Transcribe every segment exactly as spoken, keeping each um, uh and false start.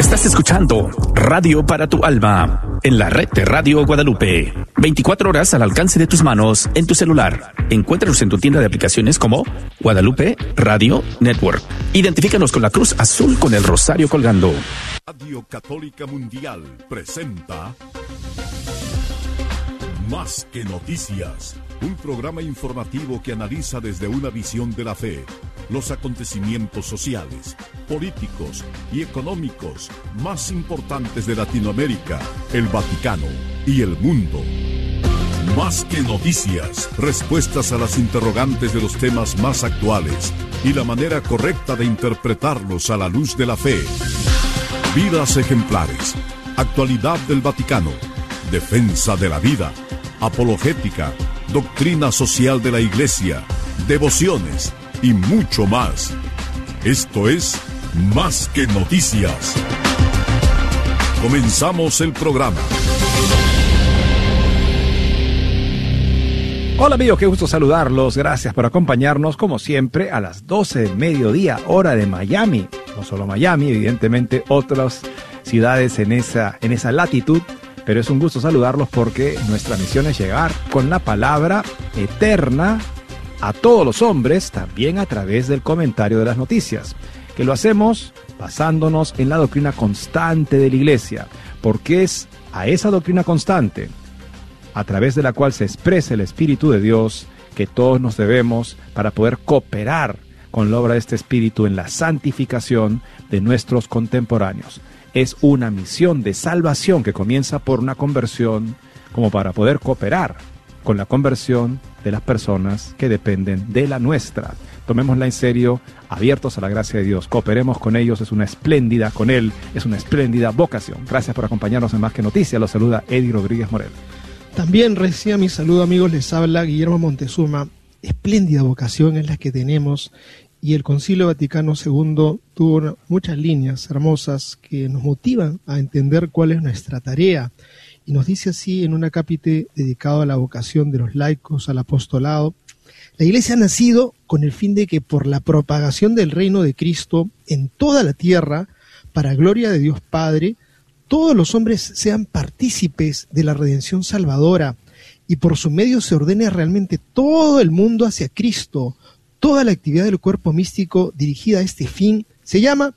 Estás escuchando Radio para tu Alma en la red de Radio Guadalupe. veinticuatro horas al alcance de tus manos en tu celular. Encuéntranos en tu tienda de aplicaciones como Guadalupe Radio Network. Identifícanos con la cruz azul con el rosario colgando. Radio Católica Mundial presenta Más que Noticias, un programa informativo que analiza desde una visión de la fe los acontecimientos sociales, políticos y económicos más importantes de Latinoamérica, el Vaticano y el mundo. Más que Noticias, respuestas a las interrogantes de los temas más actuales y la manera correcta de interpretarlos a la luz de la fe. Vidas ejemplares, actualidad del Vaticano, defensa de la vida, apologética, doctrina social de la Iglesia, devociones y mucho más. Esto es Más que Noticias. Comenzamos el programa. Hola amigos, qué gusto saludarlos. Gracias por acompañarnos como siempre a las doce del mediodía, hora de Miami. No solo Miami, evidentemente otras ciudades en esa, en esa latitud. Pero es un gusto saludarlos porque nuestra misión es llegar con la palabra eterna a todos los hombres, también a través del comentario de las noticias, que lo hacemos basándonos en la doctrina constante de la Iglesia, porque es a esa doctrina constante, a través de la cual se expresa el Espíritu de Dios, que todos nos debemos para poder cooperar con la obra de este Espíritu en la santificación de nuestros contemporáneos. Es una misión de salvación que comienza por una conversión, como para poder cooperar con la conversión de las personas que dependen de la nuestra. Tomémosla en serio, abiertos a la gracia de Dios, cooperemos con ellos, es una espléndida, con Él, es una espléndida vocación. Gracias por acompañarnos en Más que Noticias, los saluda Eddie Rodríguez Morel. También reciba mi saludo amigos, les habla Guillermo Montezuma. Espléndida vocación es la que tenemos y el Concilio Vaticano segundo tuvo muchas líneas hermosas que nos motivan a entender cuál es nuestra tarea. Y nos dice así en un acápite dedicado a la vocación de los laicos al apostolado: la Iglesia ha nacido con el fin de que por la propagación del reino de Cristo en toda la tierra, para gloria de Dios Padre, todos los hombres sean partícipes de la redención salvadora y por su medio se ordene realmente todo el mundo hacia Cristo. Toda la actividad del cuerpo místico dirigida a este fin se llama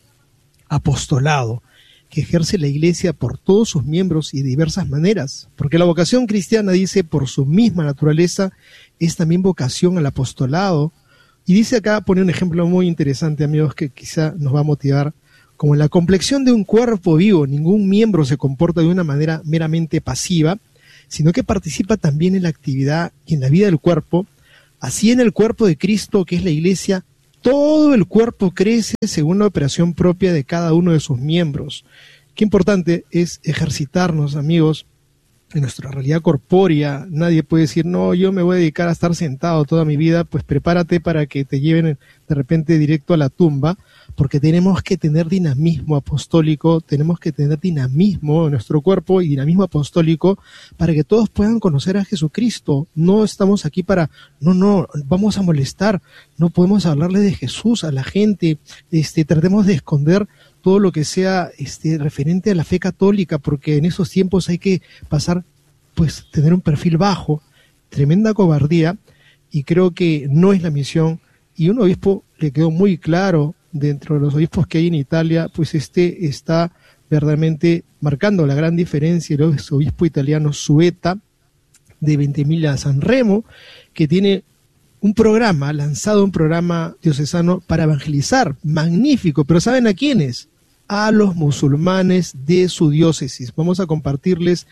apostolado, que ejerce la Iglesia por todos sus miembros y de diversas maneras, porque la vocación cristiana, dice, por su misma naturaleza, es también vocación al apostolado. Y dice acá, pone un ejemplo muy interesante, amigos, que quizá nos va a motivar: como en la complexión de un cuerpo vivo, ningún miembro se comporta de una manera meramente pasiva, sino que participa también en la actividad y en la vida del cuerpo, así en el cuerpo de Cristo, que es la Iglesia, todo el cuerpo crece según la operación propia de cada uno de sus miembros. Qué importante es ejercitarnos, amigos, en nuestra realidad corpórea. Nadie puede decir, no, yo me voy a dedicar a estar sentado toda mi vida. Pues prepárate para que te lleven de repente directo a la tumba, porque tenemos que tener dinamismo apostólico, tenemos que tener dinamismo en nuestro cuerpo y dinamismo apostólico para que todos puedan conocer a Jesucristo. No estamos aquí para, no, no, vamos a molestar, no podemos hablarle de Jesús a la gente, este, tratemos de esconder todo lo que sea este, referente a la fe católica, porque en esos tiempos hay que pasar, pues, tener un perfil bajo, tremenda cobardía, y creo que no es la misión. Y un obispo le quedó muy claro, dentro de los obispos que hay en Italia, pues este está verdaderamente marcando la gran diferencia, el obispo italiano Sueta, de Ventimiglia San Remo, que tiene un programa, lanzado un programa diocesano para evangelizar, magnífico, pero ¿saben a quiénes? A los musulmanes de su diócesis. Vamos a compartirles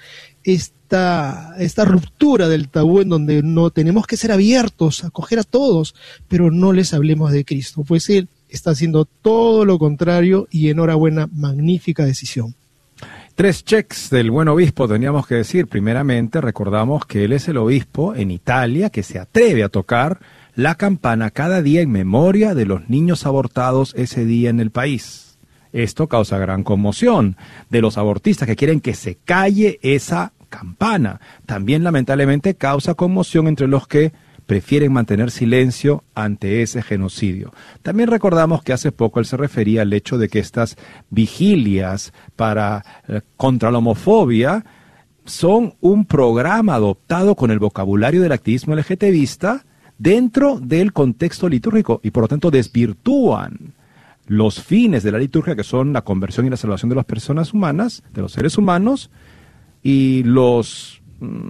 esta, esta ruptura del tabú en donde no tenemos que ser abiertos, acoger a todos, pero no les hablemos de Cristo, pues Él está haciendo todo lo contrario y enhorabuena, magnífica decisión. Tres checks del buen obispo teníamos que decir. Primeramente, recordamos que él es el obispo en Italia que se atreve a tocar la campana cada día en memoria de los niños abortados ese día en el país. Esto causa gran conmoción de los abortistas que quieren que se calle esa campana. También lamentablemente causa conmoción entre los que prefieren mantener silencio ante ese genocidio. También recordamos que hace poco él se refería al hecho de que estas vigilias para eh, contra la homofobia son un programa adoptado con el vocabulario del activismo LGTBista dentro del contexto litúrgico y por lo tanto desvirtúan los fines de la liturgia, que son la conversión y la salvación de las personas humanas, de los seres humanos, y los,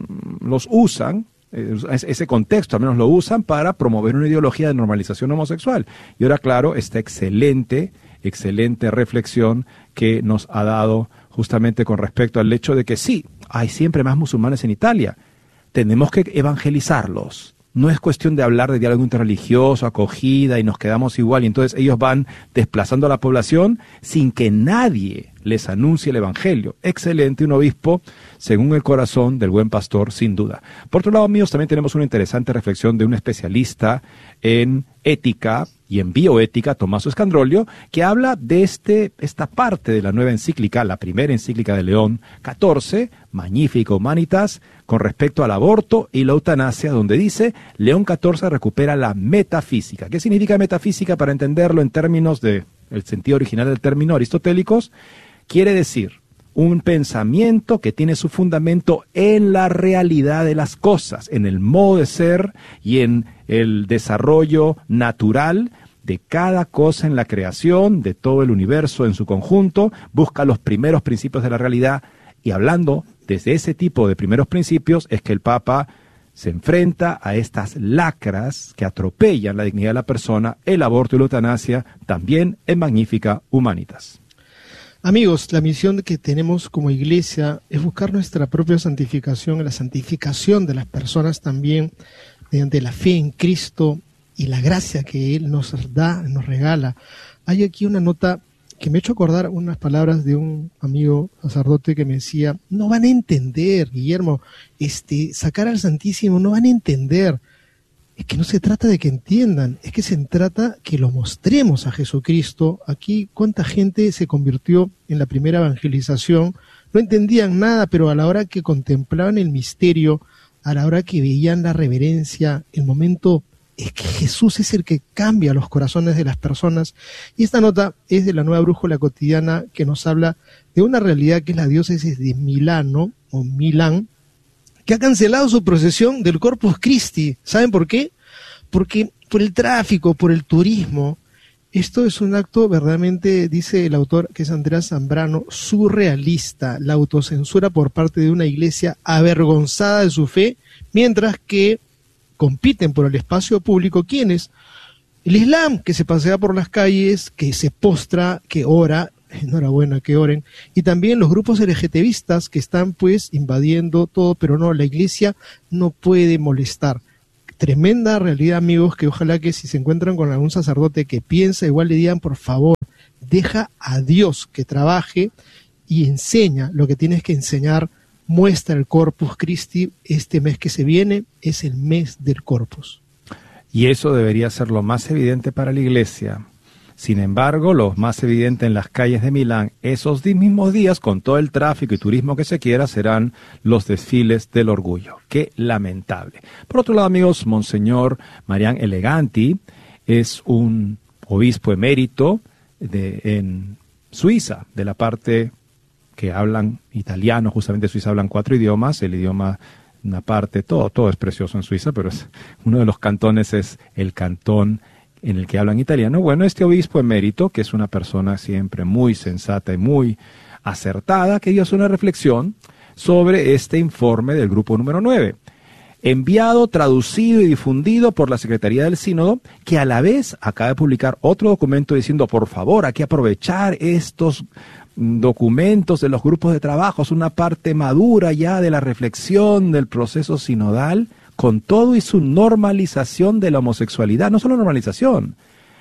los usan, ese contexto al menos lo usan para promover una ideología de normalización homosexual. Y ahora, claro, esta excelente, excelente reflexión que nos ha dado justamente con respecto al hecho de que sí, hay siempre más musulmanes en Italia, tenemos que evangelizarlos. No es cuestión de hablar de diálogo interreligioso, acogida y nos quedamos igual y entonces ellos van desplazando a la población sin que nadie les anuncie el evangelio. Excelente, un obispo según el corazón del buen pastor, sin duda. Por otro lado, amigos, también tenemos una interesante reflexión de un especialista en ética y en bioética, Tommaso Escandrolio, que habla de este, esta parte de la nueva encíclica, la primera encíclica de León catorce, Magnificat Humanitas, con respecto al aborto y la eutanasia, donde dice, León catorce recupera la metafísica. ¿Qué significa metafísica? Para entenderlo en términos de el sentido original del término aristotélicos, quiere decir un pensamiento que tiene su fundamento en la realidad de las cosas, en el modo de ser y en el desarrollo natural de cada cosa en la creación, de todo el universo en su conjunto, busca los primeros principios de la realidad y hablando desde ese tipo de primeros principios es que el Papa se enfrenta a estas lacras que atropellan la dignidad de la persona, el aborto y la eutanasia, también en Magnificat Humanitas. Amigos, la misión que tenemos como iglesia es buscar nuestra propia santificación, la santificación de las personas también mediante la fe en Cristo y la gracia que Él nos da, nos regala. Hay aquí una nota que me ha hecho acordar unas palabras de un amigo sacerdote que me decía, no van a entender, Guillermo, este, sacar al Santísimo, no van a entender. Es que no se trata de que entiendan, es que se trata que lo mostremos a Jesucristo. Aquí, ¿cuánta gente se convirtió en la primera evangelización? No entendían nada, pero a la hora que contemplaban el misterio, a la hora que veían la reverencia, el momento, es que Jesús es el que cambia los corazones de las personas. Y esta nota es de la Nueva Brújula Cotidiana, que nos habla de una realidad que es la diócesis de Milano, o Milán, que ha cancelado su procesión del Corpus Christi. ¿Saben por qué? Porque por el tráfico, por el turismo. Esto es un acto verdaderamente, dice el autor, que es Andrea Zambrano, surrealista, la autocensura por parte de una iglesia avergonzada de su fe, mientras que compiten por el espacio público, ¿quiénes? El Islam, que se pasea por las calles, que se postra, que ora, enhorabuena que oren, y también los grupos LGTBistas que están pues invadiendo todo, pero no, la iglesia no puede molestar. Tremenda realidad, amigos, que ojalá que si se encuentran con algún sacerdote que piensa, igual le digan, por favor, deja a Dios que trabaje y enseña lo que tienes que enseñar, muestra el Corpus Christi. Este mes que se viene es el mes del Corpus. Y eso debería ser lo más evidente para la iglesia. Sin embargo, lo más evidente en las calles de Milán, esos mismos días, con todo el tráfico y turismo que se quiera, serán los desfiles del orgullo. ¡Qué lamentable! Por otro lado, amigos, Monseñor Marián Eleganti es un obispo emérito de, en Suiza, de la parte que hablan italiano. Justamente en Suiza hablan cuatro idiomas, el idioma, una parte, todo, todo es precioso en Suiza, pero es, uno de los cantones es el cantón en el que hablan italiano. Bueno, este obispo emérito, que es una persona siempre muy sensata y muy acertada, que dio una reflexión sobre este informe del grupo número nueve, enviado, traducido y difundido por la Secretaría del Sínodo, que a la vez acaba de publicar otro documento diciendo, por favor, hay que aprovechar estos documentos de los grupos de trabajo, es una parte madura ya de la reflexión del proceso sinodal, con todo y su normalización de la homosexualidad, no solo normalización,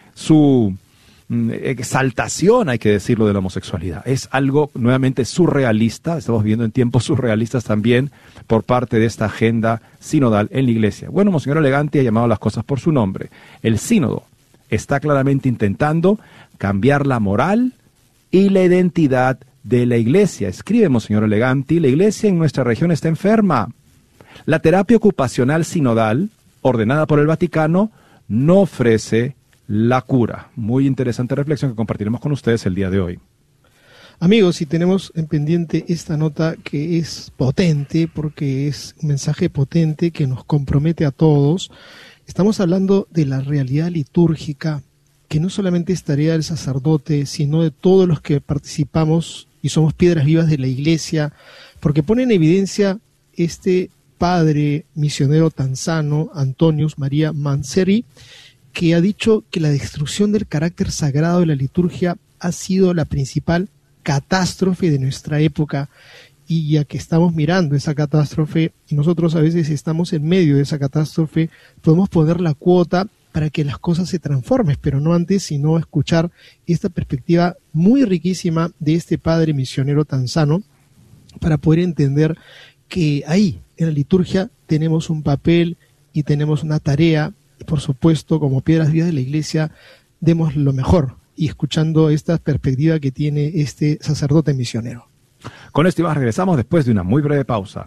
su mm, exaltación, hay que decirlo, de la homosexualidad. Es algo nuevamente surrealista, estamos viviendo en tiempos surrealistas también por parte de esta agenda sinodal en la Iglesia. Bueno, Monseñor Eleganti ha llamado las cosas por su nombre. El sínodo está claramente intentando cambiar la moral y la identidad de la Iglesia. Escribe Monseñor Eleganti, la Iglesia en nuestra región está enferma. La terapia ocupacional sinodal, ordenada por el Vaticano, no ofrece la cura. Muy interesante reflexión que compartiremos con ustedes el día de hoy. Amigos, si tenemos en pendiente esta nota que es potente, porque es un mensaje potente que nos compromete a todos, estamos hablando de la realidad litúrgica, que no solamente es tarea del sacerdote, sino de todos los que participamos y somos piedras vivas de la Iglesia, porque pone en evidencia este padre misionero tanzano, Antonius María Manzeri, que ha dicho que la destrucción del carácter sagrado de la liturgia ha sido la principal catástrofe de nuestra época, y ya que estamos mirando esa catástrofe y nosotros a veces estamos en medio de esa catástrofe, podemos poner la cuota para que las cosas se transformen, pero no antes, sino escuchar esta perspectiva muy riquísima de este padre misionero tanzano, para poder entender que ahí, en la liturgia, tenemos un papel y tenemos una tarea, y por supuesto, como piedras vivas de la Iglesia, demos lo mejor, y escuchando esta perspectiva que tiene este sacerdote misionero. Con esto, Iván, regresamos después de una muy breve pausa.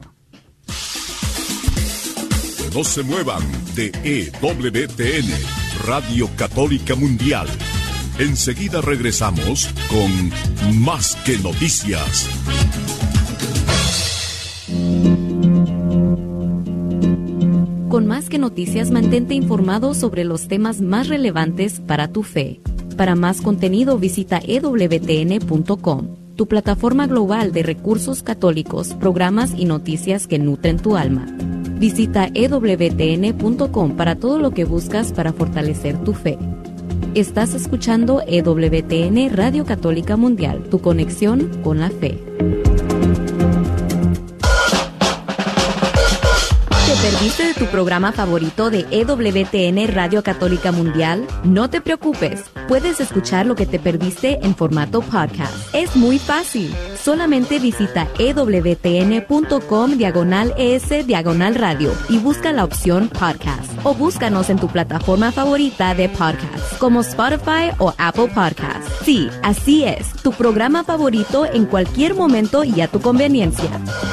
No se muevan de E W T N, Radio Católica Mundial. Enseguida regresamos con Más que Noticias. Con Más que Noticias, mantente informado sobre los temas más relevantes para tu fe. Para más contenido, visita e w t n punto com, tu plataforma global de recursos católicos, programas y noticias que nutren tu alma. Visita e w t n punto com para todo lo que buscas para fortalecer tu fe. Estás escuchando E W T N Radio Católica Mundial, tu conexión con la fe. ¿Te perdiste de tu programa favorito de E W T N Radio Católica Mundial? No te preocupes, puedes escuchar lo que te perdiste en formato podcast. Es muy fácil. Solamente visita e w t n punto com diagonal es diagonal radio y busca la opción podcast. O búscanos en tu plataforma favorita de podcast, como Spotify o Apple Podcasts. Sí, así es, tu programa favorito en cualquier momento y a tu conveniencia.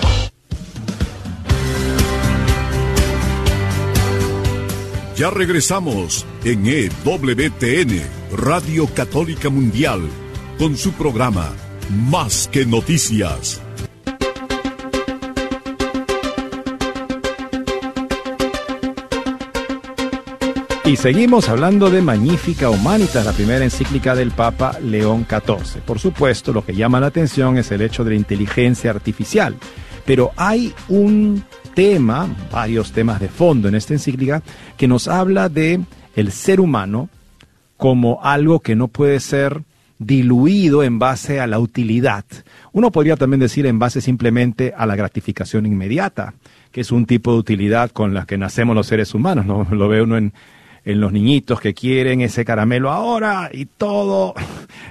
Ya regresamos en E W T N, Radio Católica Mundial, con su programa Más que Noticias. Y seguimos hablando de Magnificat Humanitas, la primera encíclica del Papa León catorce. Por supuesto, lo que llama la atención es el hecho de la inteligencia artificial, pero hay un tema, varios temas de fondo en esta encíclica, que nos habla de el ser humano como algo que no puede ser diluido en base a la utilidad. Uno podría también decir en base simplemente a la gratificación inmediata, que es un tipo de utilidad con la que nacemos los seres humanos, ¿no? Lo ve uno en, en los niñitos que quieren ese caramelo ahora y todo